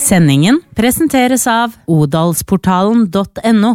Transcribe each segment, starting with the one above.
Sendingen presenteres av odalsportalen.no.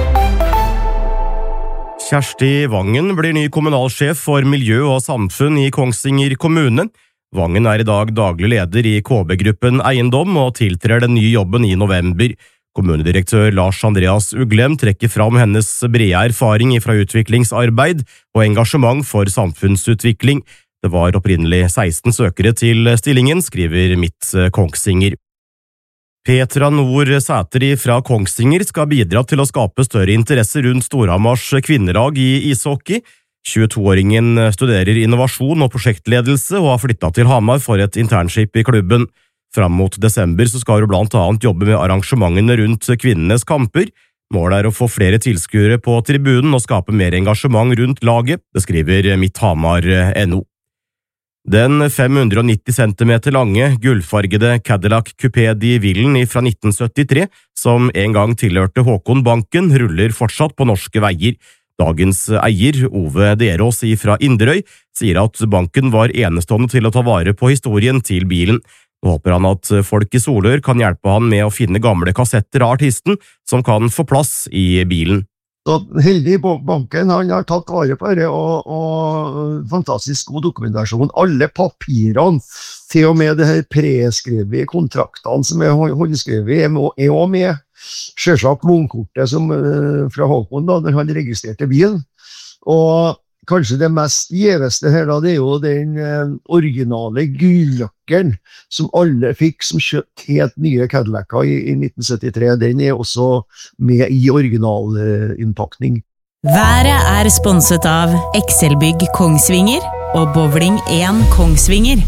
Kjersti Vangen blir ny kommunalsjef for miljø og samfunn i Kongsvinger kommune. Vangen i dag daglig leder i KB-gruppen Eiendom og tiltrer den nye jobben i november. Kommunedirektør Lars Andreas Uglem trekker fram hennes brede erfaring fra utviklingsarbeid og engasjement for samfunnsutvikling. Det var opprinnelig 16 søkere til stillingen, skriver Mitt Kongsvinger. Petra Nord Sæteri fra Kongsvinger skal bidra til å skape større interesse rundt Storhamars kvinnelag i ishockey. 22-åringen studerer innovasjon og prosjektledelse og har flyttet til Hamar for et internship i klubben. Fram mot desember så skal hun blant annet jobbe med arrangementene rundt kvinnenes kamper. Målet å få flere tilskuere på tribunen og skape mer engasjement rundt laget, det skriver Midthamar.no. Den 590 cm lange, gullfargede Cadillac Coupé de Villen fra 1973, som en gang tilhørte Håkon Banken, ruller fortsatt på norske veier. Dagens eier, Ove Derås fra Inderøy, sier at banken var enestående til å ta vare på historien til bilen. Nå håper han at folk i Solør kan hjelpe han med å finne gamle kassetter av artisten som kan få plass i bilen. Så heldig banken, han har tatt vare på det, og fantastisk god dokumentasjon. Alle papirene, til og med det her preskrevet kontraktene som håndskrevet, er også med. Selvsagt vognkortet fra Håkon da, når han registrerte bilen. Og kanskje det mest gjeveste her da, det er jo den originale gullnøkkelen som alle fikk som kjøpt helt nye Cadillac'er i 1973. Den er også med i originalinnpakning. Været sponset av Excelbygg Kongsvinger og Bowling 1 Kongsvinger.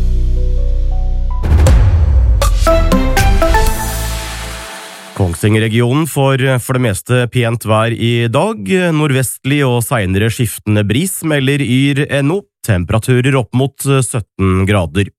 Kongsvinger-regionen får for det meste pent vær i dag. Nordvestlig og senere skiftende bris melder Yr.no. Temperaturer opp mot 17 grader.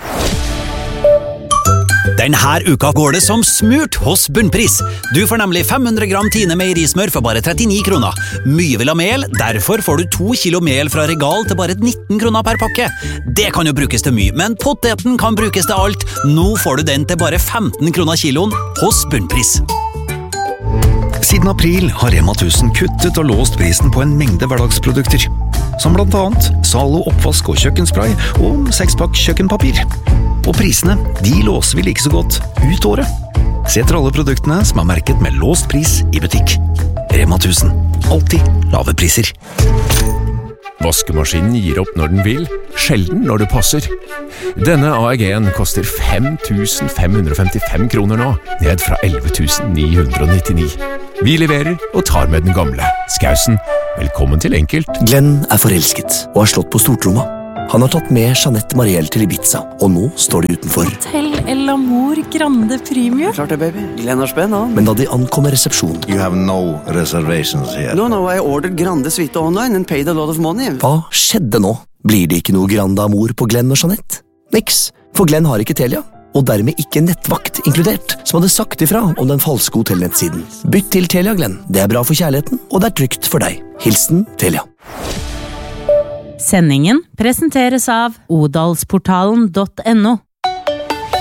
Denne uka går det som smurt hos Bunnpris. Du får nemlig 500 gram Tine meierismør for bare 39 kroner. Mye vil ha mel, derfor får du 2 kilo mel fra Regal til bare 19 kroner per pakke. Det kan jo brukes til mye, men poteten kan brukes til alt. Nå får du den til bare 15 kroner kiloen hos Bunnpris. Siden april har Rema 1000 kuttet og låst prisen på en mengde hverdagsprodukter, som blant annet Zalo oppvask og kjøkkenspray og 6-pakk kjøkkenpapir. Og prisene, de låser vi like så godt ut året. Se etter alle produktene som er merket med låst pris i butikk. Rema 1000. Alltid lave priser. Vaskemaskinen gir opp når den vil, sjelden når det passer. Denne AEG-en koster 5.555 kroner nå, ned fra 11.999. Vi leverer og tar med den gamle. Skausen, velkommen til Enkelt. Glenn forelsket og har slått på stortromma. Han har tatt med Jeanette Marielle til Ibiza, og nå står de utenfor. Hotel El Amor Grande Premium. Klart det, baby. Glenn har spenn, han. Men da de ankommer resepsjonen... You have no reservations here. No, I ordered Grande Suite online and paid a lot of money. Hva skjedde nå? Blir det ikke noe Grande Amor på Glenn og Jeanette? Niks, for Glenn har ikke Telia, og dermed ikke nettvakt inkludert, som hadde sagt ifra om den falske hotellnettsiden. Bytt til Telia, Glenn. Det bra for kjærligheten, og det trygt for deg. Hilsen Telia. Sendingen presenteres av odalsportalen.no.